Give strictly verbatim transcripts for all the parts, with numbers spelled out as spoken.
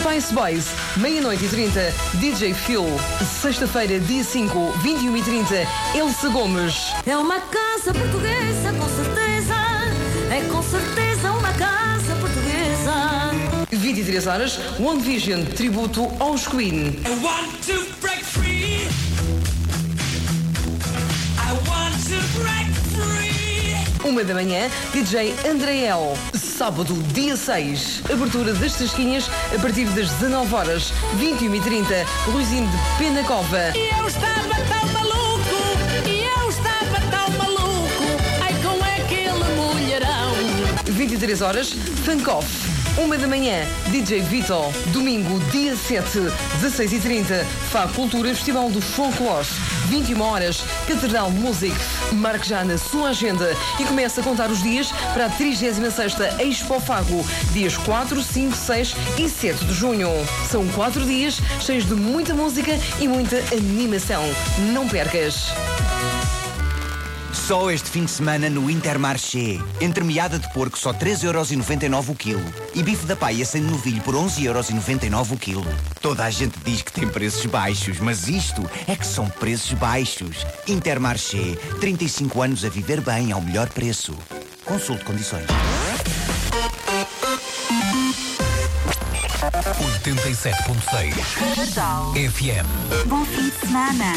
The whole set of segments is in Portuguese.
Spice Boys, meia-noite e trinta, D J Phil. Sexta-feira, dia cinco, vinte e uma e trinta, Elsa Gomes. É uma casa portuguesa, com certeza. É com certeza uma casa portuguesa. vinte e três horas, One Vision, tributo aos Queen. I want to break free. I want to break free. Uma da manhã, D J Andreel. Sábado, dia seis, abertura das Tasquinhas a partir das dezanove horas, vinte e uma e trinta, Luizinho de Penacova. E eu estava tão maluco, e eu estava tão maluco, ai com aquele mulherão. vinte e três horas, Funk Off. Uma da manhã, D J Vitor. Domingo, dia sete, dezasseis e trinta, Fá Cultura, Festival do Folclore. vinte e uma horas, Catedral Music. Marque já na sua agenda e comece a contar os dias para a trigésima sexta Expo Fago, dias quatro, cinco, seis e sete de junho. São quatro dias cheios de muita música e muita animação. Não percas! Só este fim de semana no Intermarché. Entremeada de porco só três euros e noventa e nove o quilo. E bife da paia sem novilho por onze euros e noventa e nove o quilo. Toda a gente diz que tem preços baixos, mas isto é que são preços baixos. Intermarché. trinta e cinco anos a viver bem ao melhor preço. Consulte condições. oitenta e sete ponto seis Cardal. F M. Bom fim de semana.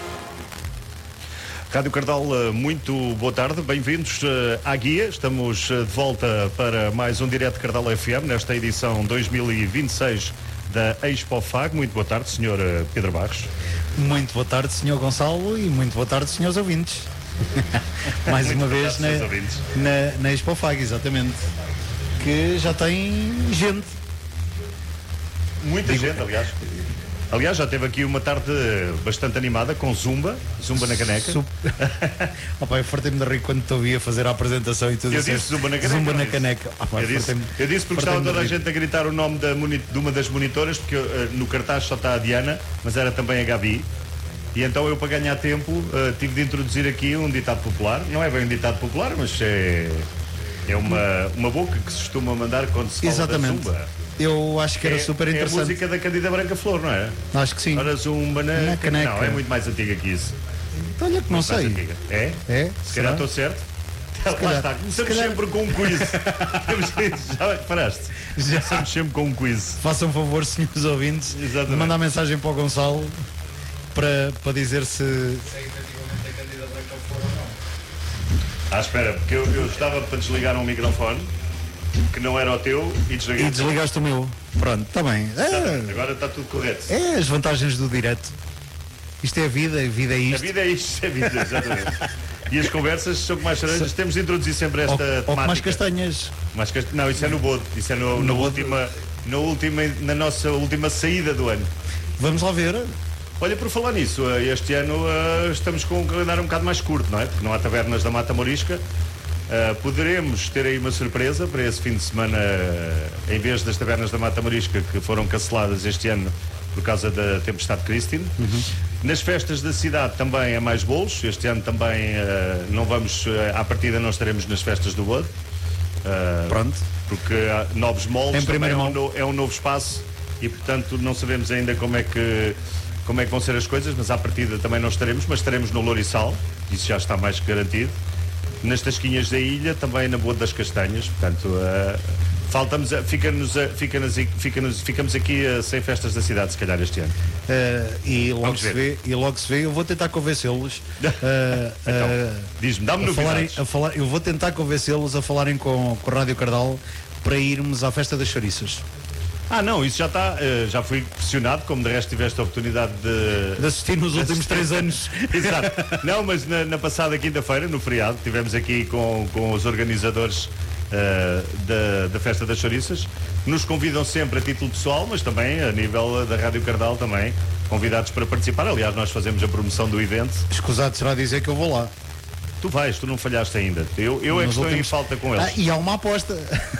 Rádio Cardal, muito boa tarde, bem-vindos à Guia. Estamos de volta para mais um Direto Cardal F M, nesta edição dois mil e vinte e seis da Expo Fago. Muito boa tarde, senhor Pedro Barros. Muito boa tarde, senhor Gonçalo, e muito boa tarde, senhores ouvintes. Mais uma vez na, na, na Expo Fago, exatamente. Que já tem gente. Muita Digo, gente, aliás. Aliás, já teve aqui uma tarde bastante animada com Zumba, Zumba na caneca. Sup... Opa, eu fartei-me de rir quando te ouvia fazer a apresentação e tudo isso. Eu disse Zumba na caneca. Zumba na caneca. Opa, eu, disse, eu disse porque estava toda a gente a gritar o nome da, de uma das monitoras, porque uh, no cartaz só está a Diana, mas era também a Gabi. E então eu, para ganhar tempo, uh, tive de introduzir aqui um ditado popular. Não é bem um ditado popular, mas é, é uma, uma boca que se costuma mandar quando se fala Exatamente. da Zumba. Eu acho que era é, super interessante. É a música da Cândida Branca Flor, não é? Acho que sim. Ora, Zumba na, na caneca. Não, é muito mais antiga que isso. Então, olha que não sei. É? É? Se calhar estou certo. Se Lá calhar. Está, começamos calhar... sempre com um quiz. Já reparaste? Já. Começamos sempre com um quiz. Façam um favor, senhores ouvintes, de mandar mensagem para o Gonçalo para, para dizer se... se é efetivamente a Cândida Branca Flor ou não. Ah, espera, porque eu, eu estava para desligar um microfone que não era o teu e desligaste. E desligaste o meu. Pronto, está bem. É, agora está tudo correto. É as vantagens do direto. Isto é a vida, a vida é isto. A vida é isto, é a vida, exatamente. E as conversas são com mais charanjas. Temos de introduzir sempre esta ou, temática. Ou com mais castanhas. Mais cast... Não, isso é no bode. Isso é no, no, no última, no última, na nossa última saída do ano. Vamos lá ver. Olha, por falar nisso, este ano uh, estamos com um calendário um bocado mais curto, não é? Porque não há tabernas da Mata Morisca. Uh, poderemos ter aí uma surpresa para esse fim de semana, uh, em vez das tabernas da Mata Morisca que foram canceladas este ano por causa da tempestade Christine. Uhum. Nas festas da cidade também é mais bolos. Este ano também uh, não vamos, uh, à partida não estaremos nas festas do Bode. Uh, Pronto. Porque há novos moldes, também é um, no, é um novo espaço e portanto não sabemos ainda como é que como é que vão ser as coisas, mas à partida também não estaremos, mas estaremos no Lourissal, isso já está mais que garantido. Nas Tasquinhas da Ilha, também na Boa das Castanhas, portanto, uh, faltamos, uh, fica-nos, uh, fica-nos, fica-nos, ficamos aqui uh, sem festas da cidade, se calhar este ano. Uh, e, logo se vê, e logo se vê, eu vou tentar convencê-los. Uh, então, uh, diz-me, dá-me novidades. A falar, eu vou tentar convencê-los a falarem com, com a Rádio Cardal para irmos à Festa das Chouriças. Ah, não, isso já está, uh, já fui pressionado, como de resto tiveste a oportunidade de, de assistir nos de últimos assistir. três anos. Exato. Não, mas na, na passada quinta-feira, no feriado, tivemos aqui com, com os organizadores uh, da, da Festa das Chouriças. Nos convidam sempre a título pessoal, mas também a nível da Rádio Cardal também, convidados para participar. Aliás, nós fazemos a promoção do evento. Escusado será dizer que eu vou lá. Tu vais, tu não falhaste ainda. Eu, eu é que estou últimos... em falta com eles. Ah, e há uma aposta.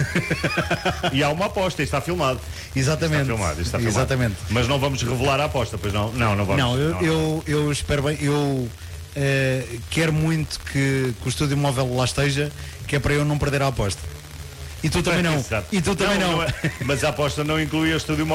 E há uma aposta, está filmado. Exatamente. Está filmado, está filmado. Exatamente. Mas não vamos revelar a aposta, pois não? Não, não vamos. Não, eu, não, eu, eu espero bem, eu uh, quero muito que, que o estúdio móvel lá esteja, que é para eu não perder a aposta. E tu também não. Exato. E tu também não. não. não é... Mas a aposta não inclui o estúdio móvel.